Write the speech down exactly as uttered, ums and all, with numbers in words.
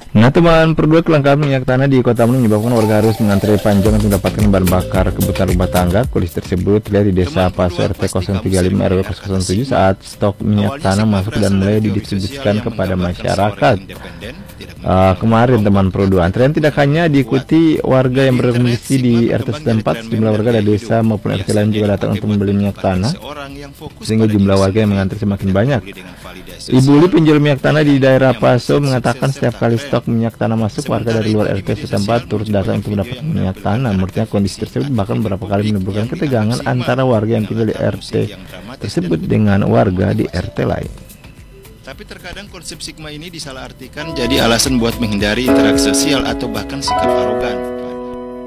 Nah teman, perlu kelangkaan minyak tanah di Kota Bandung menyebabkan warga harus mengantri panjang untuk mendapatkan bahan bakar kebutuhan rumah tangga. Kondisi tersebut terlihat di Desa Paso R T nol tiga lima R W nol nol tujuh saat stok minyak tanah masuk dan mulai didistribusikan kepada masyarakat. Uh, kemarin teman Prodo, antrian tidak hanya diikuti warga yang berdomisili di R T setempat, sejumlah warga dari desa maupun R T lain juga datang untuk membeli minyak tanah, sehingga jumlah warga yang mengantri semakin banyak. Ibu Li, penjual minyak tanah di daerah Paso, mengatakan setiap kali stok minyak tanah masuk, warga dari luar R T setempat turut datang untuk mendapatkan minyak tanah. Menurutnya kondisi tersebut bahkan beberapa kali menimbulkan ketegangan antara warga yang tinggal di R T tersebut dengan warga di R T lain. Tapi terkadang konsep Sigma ini disalahartikan jadi alasan buat menghindari interaksi sosial atau bahkan sikap arogan.